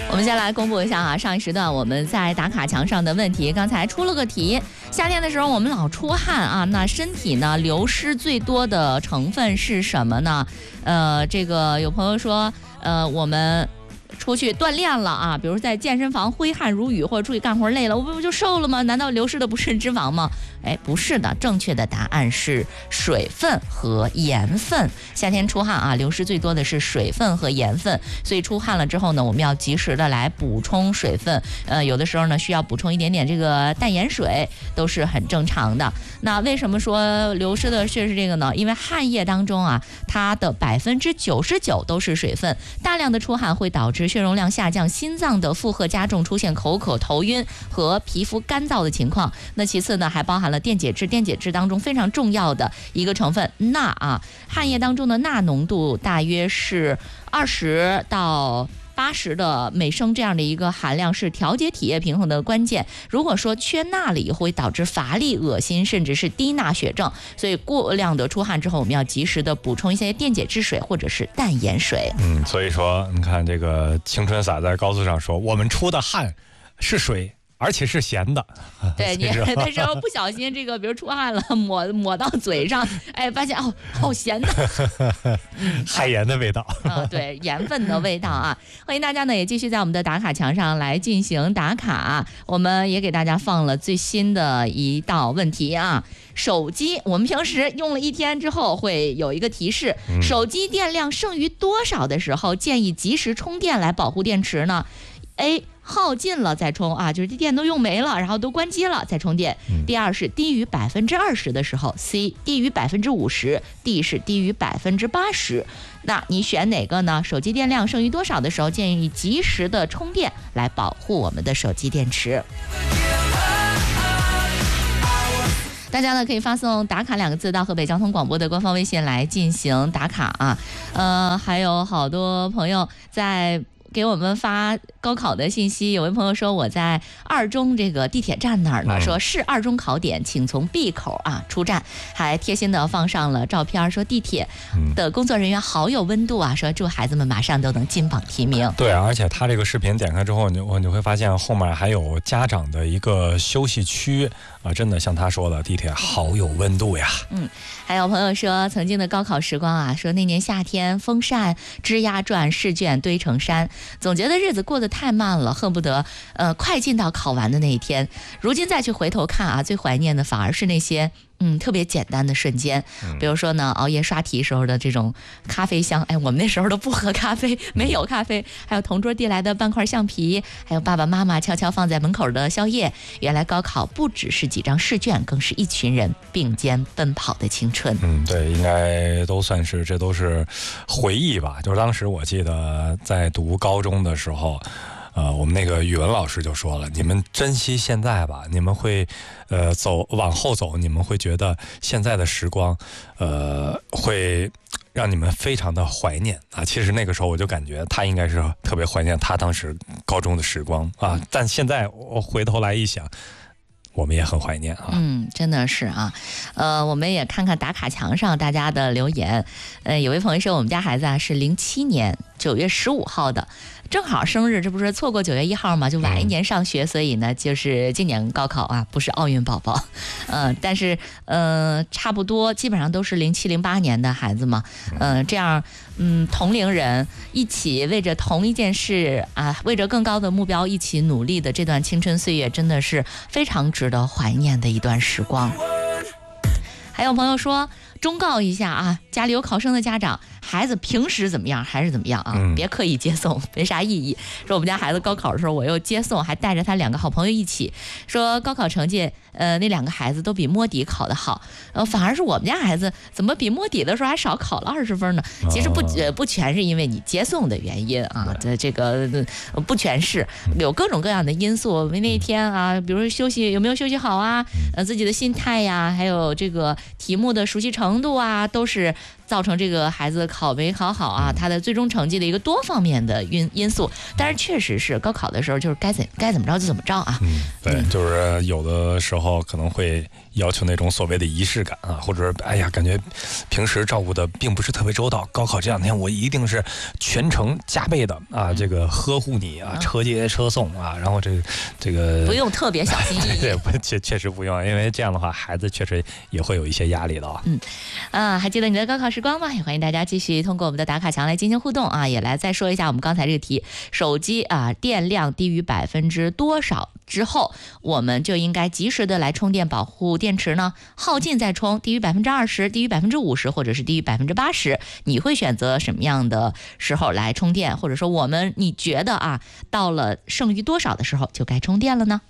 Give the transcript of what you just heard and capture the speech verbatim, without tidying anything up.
我们先来公布一下啊，上一时段我们在打卡墙上的问题，刚才出了个题，夏天的时候我们老出汗啊，那身体呢流失最多的成分是什么呢？呃，这个有朋友说，呃，我们出去锻炼了啊，比如在健身房挥汗如雨，或者出去干活累了，我不就瘦了吗？难道流失的不是脂肪吗？哎，不是的，正确的答案是水分和盐分。夏天出汗啊，流失最多的是水分和盐分，所以出汗了之后呢，我们要及时的来补充水分。呃，有的时候呢，需要补充一点点这个淡盐水，都是很正常的。那为什么说流失的却是这个呢？因为汗液当中啊，它的百分之九十九都是水分，大量的出汗会导致血容量下降，心脏的负荷加重，出现口渴、头晕和皮肤干燥的情况。那其次呢，还包含了电解质，电解质当中非常重要的一个成分钠啊，汗液当中的钠浓度大约是二十到八十的每升，这样的一个含量是调节体液平衡的关键。如果说缺钠了以后，会导致乏力、恶心，甚至是低钠血症。所以过量的出汗之后，我们要及时的补充一些电解质水或者是淡盐水。 嗯，所以说你看这个青春洒在高速上说，我们出的汗是水。而且是咸的， 对你那时候不小心这个，比如出汗了，抹抹到嘴上，哎，发现哦，好咸的， 海盐的味道啊、嗯，对，盐分的味道啊！欢迎大家呢也继续在我们的打卡墙上来进行打卡，我们也给大家放了最新的一道问题啊。手机我们平时用了一天之后会有一个提示， 嗯、 手机电量剩余多少的时候建议及时充电来保护电池呢 ？A耗尽了再充啊，就是这电都用没了，然后都关机了再充电。 嗯、 第二是低于百分之二十的时候 ，C 低于百分之五十 ，D 是低于百分之八十。那你选哪个呢？手机电量剩余多少的时候，建议及时的充电来保护我们的手机电池。大家呢可以发送打卡两个字到河北交通广播的官方微信来进行打卡啊。呃，还有好多朋友在给我们发高考的信息，有位朋友说我在二中这个地铁站那儿呢，说是二中考点，请从 B 口啊出站，还贴心的放上了照片，说地铁的工作人员好有温度啊，说祝孩子们马上都能金榜题名。 对啊，而且他这个视频点开之后，你你会发现后面还有家长的一个休息区啊，真的像他说的，地铁好有温度呀。 嗯，还有朋友说曾经的高考时光啊，说那年夏天风扇吱呀转，试卷堆成山。总觉得日子过得太慢了，恨不得呃快进到考完的那一天。如今再去回头看啊，最怀念的反而是那些嗯特别简单的瞬间。比如说呢，熬夜刷题时候的这种咖啡香，哎，我们那时候都不喝咖啡，没有咖啡，还有同桌递来的半块橡皮，还有爸爸妈妈悄悄放在门口的宵夜。原来高考不只是几张试卷，更是一群人并肩奔跑的青春。 嗯，对，应该都算是，这都是回忆吧。就是当时我记得在读高中的时候，呃，我们那个语文老师就说了，你们珍惜现在吧，你们会，呃，走往后走，你们会觉得现在的时光，呃，会让你们非常的怀念啊。其实那个时候我就感觉他应该是特别怀念他当时高中的时光啊，但现在我回头来一想，我们也很怀念啊。 嗯，真的是啊，呃，我们也看看打卡墙上大家的留言。呃，有位朋友说，我们家孩子啊是零七年九月十五号的，正好生日，这不是错过九月一号嘛，就晚一年上学，嗯、所以呢，就是今年高考啊，不是奥运宝宝，呃，但是呃，差不多基本上都是零七零八年的孩子嘛，呃，这样嗯，同龄人一起为着同一件事啊，为着更高的目标一起努力的这段青春岁月，真的是非常值得怀念的一段时光。还有朋友说，忠告一下啊，家里有考生的家长，孩子平时怎么样还是怎么样啊，嗯、别刻意接送，没啥意义。说我们家孩子高考的时候，我又接送，还带着他两个好朋友一起。说高考成绩，呃，那两个孩子都比摸底考得好，呃，反而是我们家孩子怎么比摸底的时候还少考了二十分呢？其实不呃不全是因为你接送的原因啊，这这个不全是，有各种各样的因素。那一天啊，比如休息有没有休息好啊，呃，自己的心态呀，还有这个题目的熟悉程度啊，都是造成这个孩子考没考好啊，他的最终成绩的一个多方面的因因素。但是确实是高考的时候，就是该怎该怎么着就怎么着啊。 嗯，对，就是有的时候可能会要求那种所谓的仪式感啊，或者哎呀，感觉平时照顾的并不是特别周到，高考这两天我一定是全程加倍的啊，这个呵护你啊，车接车送啊，然后这个这个不用特别小心翼翼。 对，不确确实不用，因为这样的话，孩子确实也会有一些压力的啊。 嗯，啊，还记得你的高考时光吗？也欢迎大家继续通过我们的打卡墙来进行互动啊，也来再说一下我们刚才这个题：手机啊电量低于百分之多少之后，我们就应该及时的来充电，保护电池呢？耗尽再充，低于百分之二十，低于百分之五十，或者是低于百分之八十，你会选择什么样的时候来充电？或者说我们你觉得啊，到了剩余多少的时候就该充电了呢？